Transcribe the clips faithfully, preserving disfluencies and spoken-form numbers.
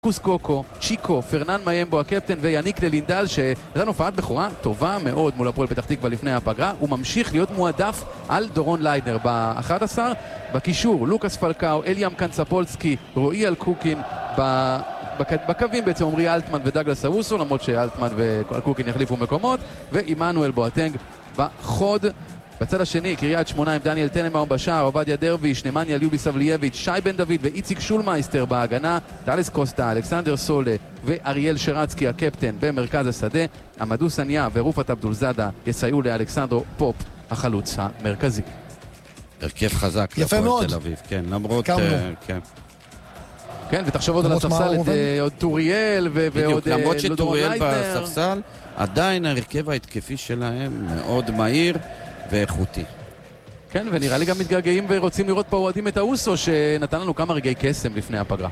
קוסקוקו, צ'יקו, פרנן מיימבו הקפטן ויניק ללינדל שנתן הופעת בכורה טובה מאוד מול הפועל פתח תקווה לפני הפגרה. הוא ממשיך להיות מועדף על דורון ליידנר ב-אחד עשר. בקישור לוקאס פלקאו, אליאם קנצפולסקי, רועי אלקוקין, ב... בקווים בעצם עמרי אלטמן ודגלס אוסו, למרות שאלטמן ואלקוקין יחליפו מקומות, ואימנואל בואטנג בחוד. בצד השני, קריית שמונה עם דניאל טננבאום בשער, עובדיה דרביש, נמניה ליובי סבלייביץ', שי בן דוד ואיציק שולמייסטר בהגנה, טלס קוסטה, אלכסנדר סולה ואריאל שרצקי הקפטן במרכז השדה. עמדו סניה ורופת אבדולזאדה יסייעו לאלכסנדרו פופ החלוץ המרכזי. הרכב חזק לפועל תל אביב, כן, למרות... כן. כן, ותחשוב עוד על הספסל את עוד טוריאל ועוד למרות שטוריאל בספסל, עדיין הרכב ההתקפי שלהם מאוד מהיר ואיכותי. כן, ונראה לי גם מתגעגעים ורוצים לראות פה אוהדים את האוסו שנתן לנו כמה רגעי קסם לפני הפגרה.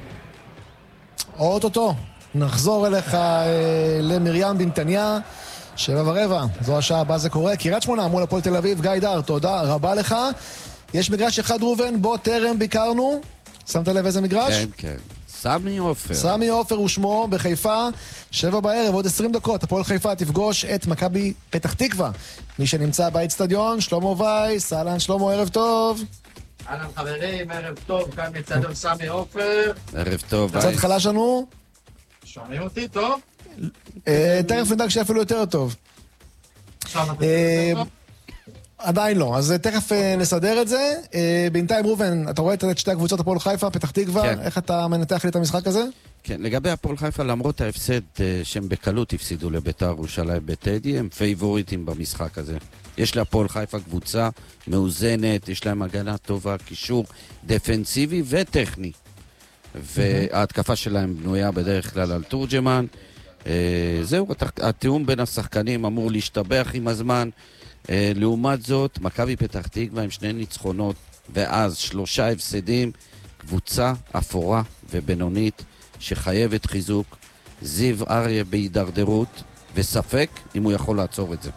אוטוטו, נחזור אליך אה, למרים בנתניה, שבע ורבע, זו השעה הבאה זה קורה. קריית שמונה מול הפועל תל אביב, גיא דר, תודה רבה לך. יש מגרש אחד ראובן, בו טרם ביקרנו. שמת לב איזה מגרש? כן, כן. סמי עופר. סמי עופר הוא שמו בחיפה, שבע בערב, עוד עשרים דקות. הפועל חיפה תפגוש את מכבי פתח תקווה. מי שנמצא באצטדיון, שלמה וייס, אהלן שלמה, ערב טוב. אהלן חברים, ערב טוב, כאן מצדון סמי עופר. ערב טוב, קצת חלש לנו. שומעים אותי טוב? תכף נדאג שאפילו יותר טוב. עכשיו אתה יותר טוב? עדיין לא, אז תכף נסדר את זה. בינתיים ראובן, אתה רואה את שתי הקבוצות, הפועל חיפה, פתח תקווה, כן. איך אתה מנתח לי את המשחק הזה? כן, לגבי הפועל חיפה, למרות ההפסד שהם בקלות הפסידו לבית"ר ירושלים בטדי, הם פייבוריטים במשחק הזה. יש להפועל חיפה קבוצה מאוזנת, יש להם הגנה טובה, קישור דפנסיבי וטכני. וההתקפה שלהם בנויה בדרך כלל על תורג'מן. זהו, התיאום בין השחקנים אמור להשתבח עם הזמן. לעומת זאת, מכבי פתח תקווה עם שני ניצחונות ואז שלושה הפסדים, קבוצה אפורה ובינונית שחייבת חיזוק. זיו אריה בהידרדרות וספק אם הוא יכול לעצור את זה.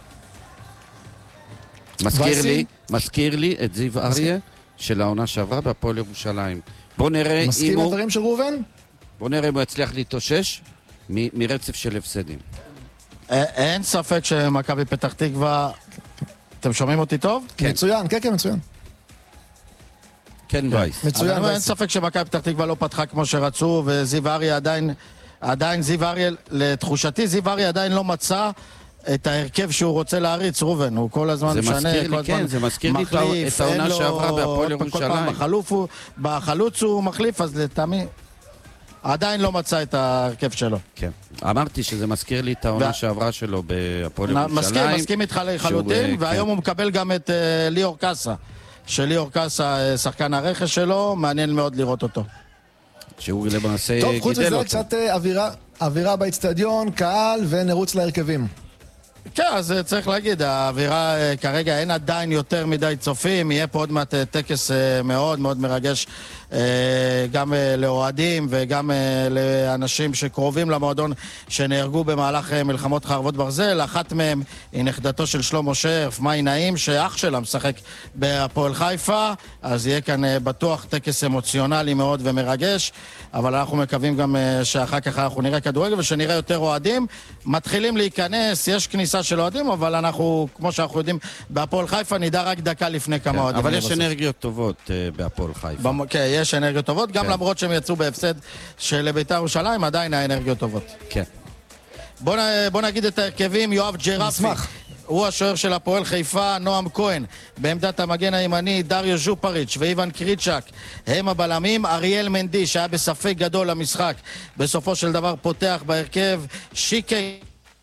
מזכיר לי, מזכיר לי את זיו אריה של העונה שעברה בהפועל ירושלים. בוא נראה מסכים עם הדברים של ראובן? בוא נראה אם הוא יצליח להתאושש מ- מרצף של הפסדים. אין ספק שמכבי פתח תקווה... אתם שומעים אותי טוב? כן. מצוין, כן, כן, מצוין. כן, וייס. מצוין, אין ספק שמכבי פתח תקווה לא פתחה כמו שרצו, וזיו אריה עדיין, עדיין זיו אריה, לתחושתי, זיו אריה עדיין לא מצא את ההרכב שהוא רוצה להריץ, ראובן. הוא כל הזמן משנה, זה מזכיר לי, כן, זה מזכיר לי את העונה שעברה בהפועל ירושלים. בחלוץ הוא מחליף, אז לטעמי... עדיין לא מצא את ההרכב שלו. כן. אמרתי שזה מזכיר לי את העונה שעברה שלו בהפועל ירושלים. מסכים, מסכים איתך לחלוטין, והיום הוא מקבל גם את ליאור קאסה. שליאור קאסה, שחקן הרכש שלו, מעניין מאוד לראות אותו. שהוא למעשה גידל אותו. טוב, חוץ מזה קצת אווירה באצטדיון, קהל ונרוץ להרכבים. כן, אז צריך להגיד, האווירה כרגע אין עדיין יותר מדי צופים, יהיה פה עוד מעט טקס מאוד מאוד מרגש גם לאוהדים וגם לאנשים שקרובים למועדון שנהרגו במהלך מלחמות חרבות ברזל. אחת מהם היא נכדתו של שלמה שרף, מאי נעים, שאח שלה משחק בהפועל חיפה, אז יהיה כאן בטוח טקס אמוציונלי מאוד ומרגש, אבל אנחנו מקווים גם שאחר כך אנחנו נראה כדורגל ושנראה יותר אוהדים. מתחילים להיכנס, יש כניסה של אוהדים, אבל אנחנו, כמו שאנחנו יודעים, בהפועל חיפה נדע רק דקה לפני כמה אוהדים. אבל יש אנרגיות טובות בהפועל חיפה. כן, יש אנרגיות טובות, גם למרות שהם יצאו בהפסד של בית"ר ירושלים, עדיין האנרגיות טובות. כן. בוא נגיד את ההרכבים. יואב ג'רפי, הוא השוער של הפועל חיפה. נועם כהן בעמדת המגן הימני, דריו ז'ופריץ' ואיוון קריצ'ק הם הבלמים. אריאל מנדי שהיה בספק גדול למשחק, בסופו של דבר פותח בהרכב. שיקי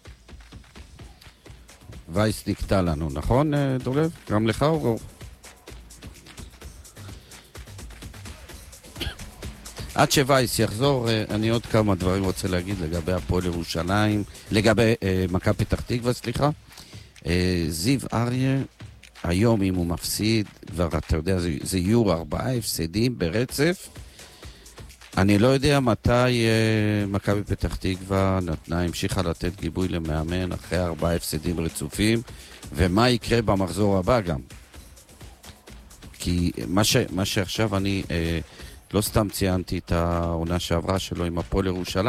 וייס נקטע לנו, נכון דולב? גם לך או... עד שווייס יחזור, אני עוד כמה דברים רוצה להגיד לגבי הפועל ירושלים, לגבי אה, מכבי פתח תקווה, סליחה. אה, זיו אריה, היום אם הוא מפסיד, כבר אתה יודע, זה, זה יהיו ארבעה הפסדים ברצף. אני לא יודע מתי אה, מכבי פתח תקווה נתנה, המשיכה לתת גיבוי למאמן אחרי ארבעה הפסדים רצופים, ומה יקרה במחזור הבא גם. כי מה, ש, מה שעכשיו אני... אה, לא סתם ציינתי את העונה שעברה שלו עם הפועל ירושלים.